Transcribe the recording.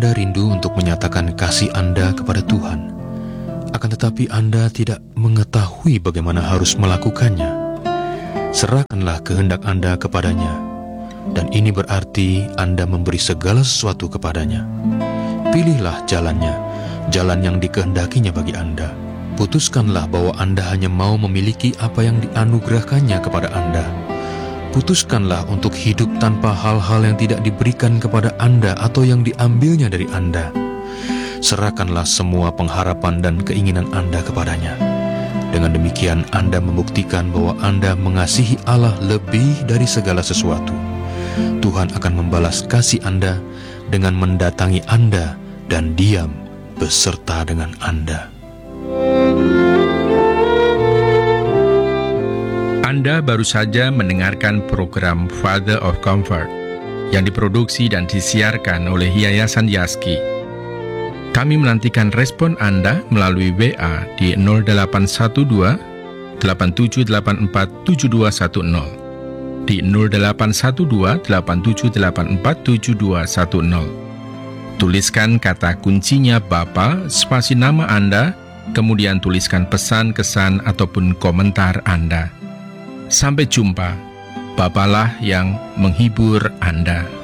Anda rindu untuk menyatakan kasih Anda kepada Tuhan, akan tetapi Anda tidak mengetahui bagaimana harus melakukannya. Serahkanlah kehendak Anda kepadanya, dan ini berarti Anda memberi segala sesuatu kepadanya. Pilihlah jalannya, jalan yang dikehendakinya bagi Anda. Putuskanlah bahwa Anda hanya mau memiliki apa yang dianugerahkannya kepada Anda. Putuskanlah untuk hidup tanpa hal-hal yang tidak diberikan kepada Anda atau yang diambilnya dari Anda. Serahkanlah semua pengharapan dan keinginan Anda kepadanya. Dengan demikian Anda membuktikan bahwa Anda mengasihi Allah lebih dari segala sesuatu. Tuhan akan membalas kasih Anda dengan mendatangi Anda dan diam beserta dengan Anda. Anda baru saja mendengarkan program Father of Comfort yang diproduksi dan disiarkan oleh Yayasan Yaski. Kami menantikan respon Anda melalui WA di 0812 8784 7210, di 0812 8784 7210. Tuliskan kata kuncinya Bapa, spasi nama Anda, kemudian tuliskan pesan, kesan, ataupun komentar Anda. Sampai jumpa, Bapalah yang menghibur Anda.